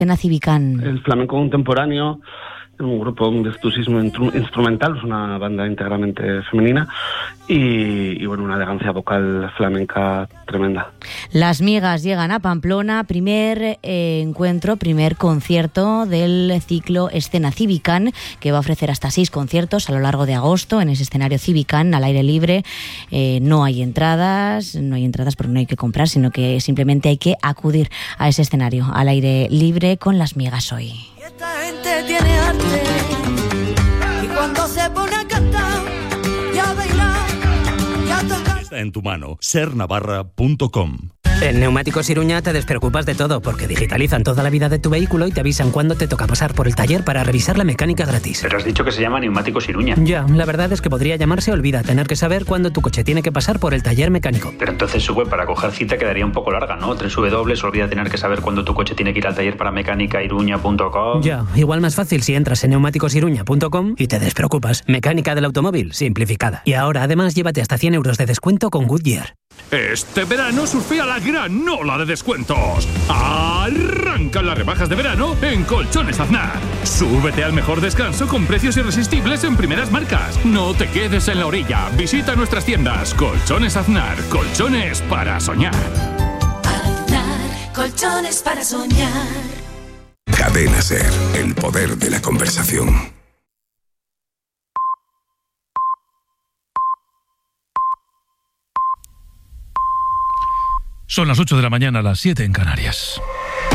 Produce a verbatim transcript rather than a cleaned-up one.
Escena Cívicán. El flamenco contemporáneo, un grupo de virtuosismo instrumental, es una banda íntegramente femenina y, y bueno, una elegancia vocal flamenca tremenda. Las Migas llegan a Pamplona, primer eh, encuentro, primer concierto del ciclo Escena Cívicán, que va a ofrecer hasta seis conciertos a lo largo de agosto en ese escenario Cívicán al aire libre. Eh, no hay entradas, no hay entradas porque no hay que comprar, sino que simplemente hay que acudir a ese escenario al aire libre con Las Migas hoy. Esta gente tiene arte y cuando se pone a cantar y a bailar y a tocar. Está en tu mano, ser navarra punto com. En Neumáticos Iruña te despreocupas de todo porque digitalizan toda la vida de tu vehículo y te avisan cuándo te toca pasar por el taller para revisar la mecánica gratis. Pero has dicho que se llama Neumáticos Iruña. Ya, la verdad es que podría llamarse Olvida tener que saber cuándo tu coche tiene que pasar por el taller mecánico. Pero entonces su web para coger cita quedaría un poco larga, ¿no? doble u doble u doble u punto olvida tener que saber cuándo tu coche tiene que ir al taller para mecánica iruña punto com. Ya, igual más fácil si entras en neumáticos iruña punto com y te despreocupas. Mecánica del automóvil simplificada. Y ahora además llévate hasta cien euros de descuento con Goodyear. Este verano surfea la gran ola de descuentos. Arrancan las rebajas de verano en Colchones Aznar. Súbete al mejor descanso con precios irresistibles en primeras marcas. No te quedes en la orilla. Visita nuestras tiendas. Colchones Aznar. Colchones para soñar. Aznar, colchones para soñar. Cadena SER, el poder de la conversación. Son las ocho de la mañana, las siete en Canarias.